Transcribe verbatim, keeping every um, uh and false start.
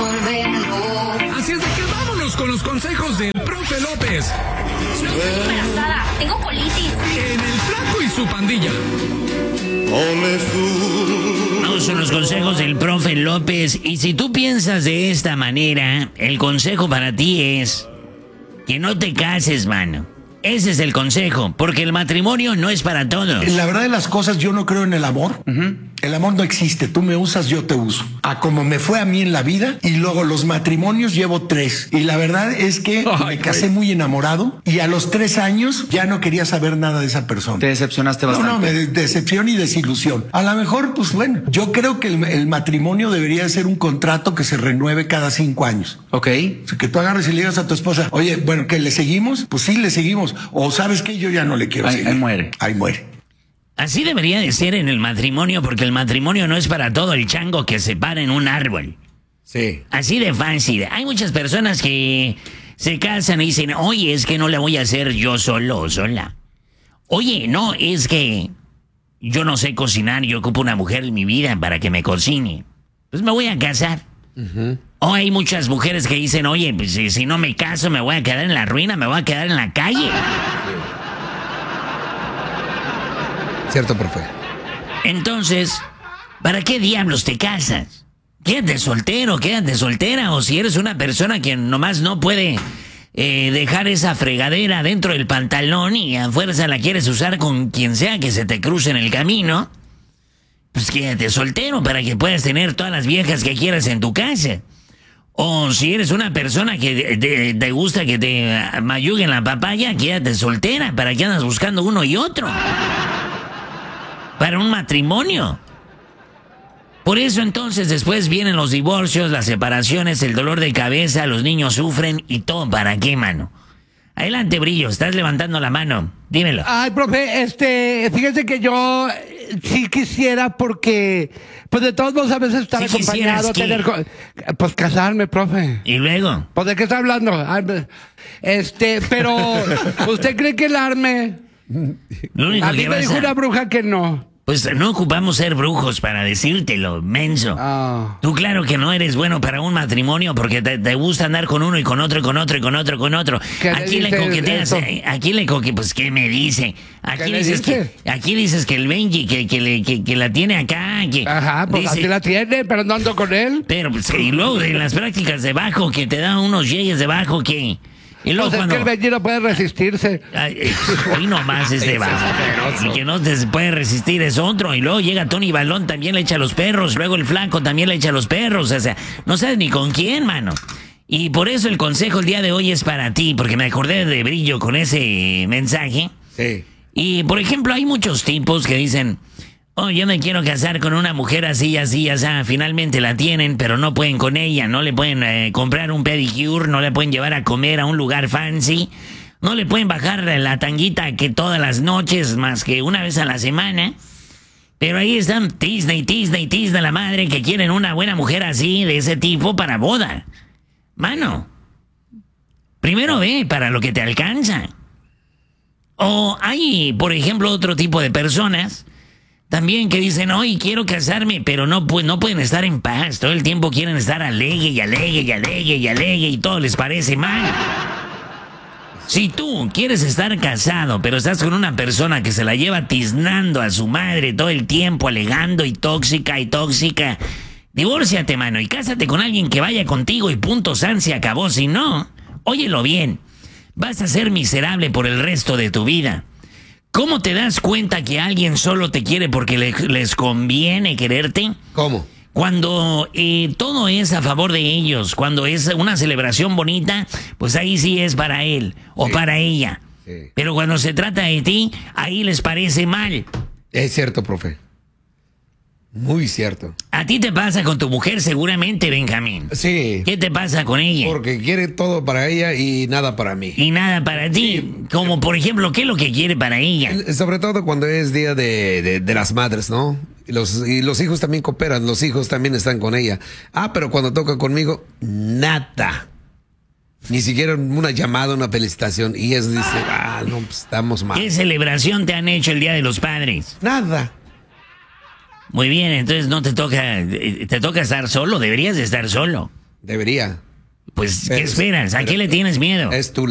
resolverlo. Así es de que vámonos con los consejos del profe López. No estoy embarazada, tengo colitis. En El Flaco y su pandilla. Vamos con los consejos del profe López. Y si tú piensas de esta manera, el consejo para ti es que no te cases, mano. Ese es el consejo, porque el matrimonio no es para todos. La verdad de las cosas, yo no creo en el amor. Uh-huh. El amor no existe. Tú me usas, yo te uso. A como me fue a mí en la vida. Y luego los matrimonios llevo tres. Y la verdad es que Ay, me casé güey. muy enamorado. Y a los tres años ya no quería saber nada de esa persona. Te decepcionaste bastante. No, no, me de- decepción y desilusión. A lo mejor, pues bueno, yo creo que el, el matrimonio debería ser un contrato que se renueve cada cinco años. Ok. O sea, que tú agarres y le digas a tu esposa, oye, bueno, ¿que le seguimos? Pues sí, le seguimos. O ¿sabes qué? Yo ya no le quiero Ahí, seguir. ahí muere. Ahí muere. Así debería de ser en el matrimonio, porque el matrimonio no es para todo el chango que se para en un árbol. Sí. Así de fácil. Hay muchas personas que se casan y dicen, oye, es que no la voy a hacer yo solo o sola. Oye, no, es que yo no sé cocinar, yo ocupo una mujer en mi vida para que me cocine. Pues me voy a casar. Uh-huh. O hay muchas mujeres que dicen, oye, pues si, si no me caso me voy a quedar en la ruina, me voy a quedar en la calle. Cierto, profe. Entonces, ¿para qué diablos te casas? Quédate soltero, quédate soltera. O si eres una persona que nomás no puede eh, dejar esa fregadera dentro del pantalón y a fuerza la quieres usar con quien sea que se te cruce en el camino, pues quédate soltero para que puedas tener todas las viejas que quieras en tu casa. O si eres una persona que te, te gusta que te mayuguen la papaya, quédate soltera. ¿Para qué andas buscando uno y otro? Para un matrimonio. Por eso entonces después vienen los divorcios, las separaciones, el dolor de cabeza, los niños sufren y todo. ¿Para qué, mano? Adelante, Brillo, estás levantando la mano. Dímelo. Ay, profe, este, fíjese que yo eh, sí quisiera porque, pues de todos modos a veces estar ¿Sí acompañado, quisieras tener, co- pues casarme, profe. ¿Y luego? Pues de qué está hablando. Ay, me- Este, pero, ¿usted cree que el arme? Lo único A mí que me vas dijo a- una bruja que no. Pues no ocupamos ser brujos para decírtelo, menso. Ah. Tú claro que no eres bueno para un matrimonio porque te, te gusta andar con uno y con otro y con otro y con otro y con otro. ¿Qué le Aquí le dice coqueteas, eso? eh, aquí le coque, pues ¿qué me dice? Aquí ¿Qué le dices dice? que, aquí dices que el Benji que, que, le, que, que la tiene acá, que Ajá, pues dice- así la tiene, pero no ando con él. pero pues, y luego en las prácticas de bajo que te dan unos yeyes de bajo que y luego Pues es cuando que el Benji no puede resistirse. Ay, eh, hoy nomás es de bajo. El que no te puede resistir es otro. Y luego llega Tony Balón, también le echa a los perros. Luego el Flaco también le echa a los perros. O sea, no sabes ni con quién, mano. Y por eso el consejo el día de hoy es para ti, porque me acordé de Brillo con ese mensaje. Sí. Y, por ejemplo, hay muchos tipos que dicen, oh, yo me quiero casar con una mujer así, así, así. Finalmente la tienen, pero no pueden con ella. No le pueden eh, comprar un pedicure, no le pueden llevar a comer a un lugar fancy. No le pueden bajar la tanguita que todas las noches, más que una vez a la semana. Pero ahí están tisna y tisna y tisna la madre que quieren una buena mujer así, de ese tipo, para boda. Mano, primero ve para lo que te alcanza. O hay, por ejemplo, otro tipo de personas también que dicen, hoy quiero casarme, pero no, pu- no pueden estar en paz. Todo el tiempo quieren estar alegue y alegue y alegue y alegue y todo les parece mal. Si tú quieres estar casado, pero estás con una persona que se la lleva tiznando a su madre todo el tiempo, alegando y tóxica y tóxica, divórciate, mano, y cásate con alguien que vaya contigo y punto, san, se acabó. Si no, óyelo bien, vas a ser miserable por el resto de tu vida. ¿Cómo te das cuenta que alguien solo te quiere porque le- les conviene quererte? ¿Cómo? Cuando eh, todo es a favor de ellos, cuando es una celebración bonita, pues ahí sí es para él o Sí. para ella. Sí. Pero cuando se trata de ti, ahí les parece mal. Es cierto, profe. Muy cierto. A ti te pasa con tu mujer seguramente, Benjamín. Sí. ¿Qué te pasa con ella? Porque quiere todo para ella y nada para mí. Y nada para ti. Como por ejemplo, ¿qué es lo que quiere para ella? Sobre todo cuando es día de, de, de las madres, ¿no? Y los, y los hijos también cooperan, los hijos también están con ella. Ah, pero cuando toca conmigo, nada. Ni siquiera una llamada, una felicitación. Y eso dice, ah, no, pues estamos mal. ¿Qué celebración te han hecho el Día de los Padres? Nada. Muy bien, entonces no te toca, te toca estar solo, deberías de estar solo. Debería. Pues, ¿qué Pero- esperas? ¿A pero- qué le tienes miedo? Es tu